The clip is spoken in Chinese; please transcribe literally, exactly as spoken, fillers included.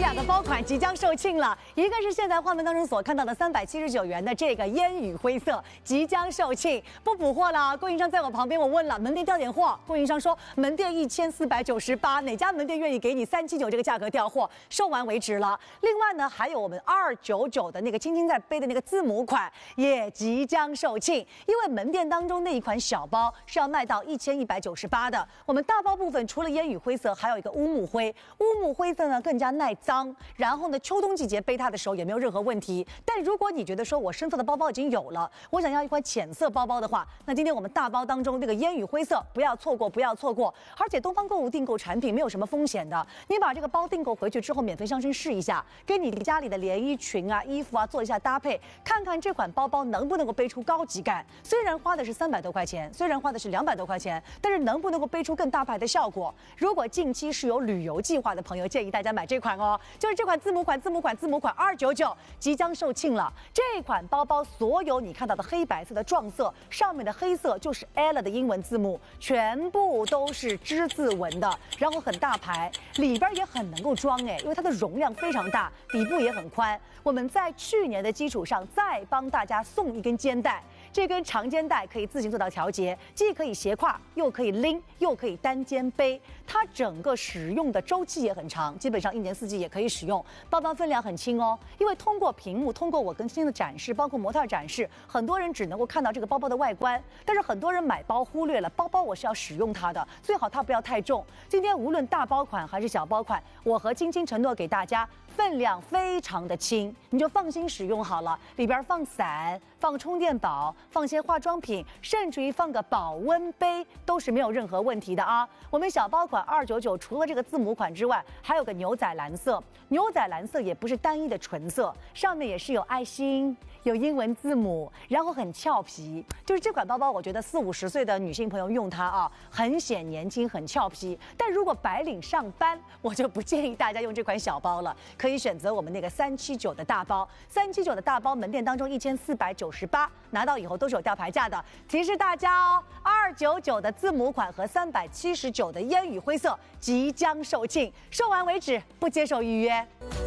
两个包款即将售罄了，一个是现在画面当中所看到的三百七十九元的这个烟雨灰色，即将售罄，不补货了。供应商在我旁边，我问了门店调点货，供应商说门店一千四百九十八，哪家门店愿意给你三七九这个价格调货？售完为止了。另外呢，还有我们二九九的那个青青在背的那个字母款也即将售罄，因为门店当中那一款小包是要卖到一千一百九十八的。我们大包部分除了烟雨灰色，还有一个乌木灰，乌木灰色呢更加耐脏，然后呢秋冬季节背它的时候也没有任何问题。但如果你觉得说我深色的包包已经有了，我想要一款浅色包包的话，那今天我们大包当中那个烟雨灰色不要错过，不要错过。而且东方购物订购产品没有什么风险的，你把这个包订购回去之后免费上身试一下，跟你家里的连衣裙啊、衣服啊做一下搭配，看看这款包包能不能够背出高级感。虽然花的是三百多块钱，虽然花的是两百多块钱，但是能不能够背出更大牌的效果？如果近期是有旅游计划的朋友，建议大家买这款哦，就是这款字母款、字母款、字母款二九九即将售罄了。这款包包所有你看到的黑白色的撞色，上面的黑色就是 Ella 的英文字母，全部都是之字纹的，然后很大牌，里边也很能够装哎，因为它的容量非常大，底部也很宽。我们在去年的基础上再帮大家送一根肩带。这根长肩带可以自行做到调节，既可以斜挎，又可以拎，又可以单肩背。它整个使用的周期也很长，基本上一年四季也可以使用。包包分量很轻哦，因为通过屏幕，通过我跟今天的展示，包括模特展示，很多人只能够看到这个包包的外观，但是很多人买包忽略了包包我是要使用它的，最好它不要太重。今天无论大包款还是小包款，我和晶晶承诺给大家，分量非常的轻，你就放心使用好了。里边放伞，放充电宝，放些化妆品，甚至于放个保温杯，都是没有任何问题的啊。我们小包款二九九除了这个字母款之外，还有个牛仔蓝色。牛仔蓝色也不是单一的纯色，上面也是有爱心，有英文字母，然后很俏皮。就是这款包包，我觉得四五十岁的女性朋友用它啊，很显年轻，很俏皮。但如果白领上班，我就不建议大家用这款小包了，可以选择我们那个三七九的大包。三七九的大包门店当中一千四百九十八，拿到以后都是有吊牌价的。提示大家哦，二九九的字母款和三百七十九的烟雨灰色即将售罄，售完为止，不接受预约。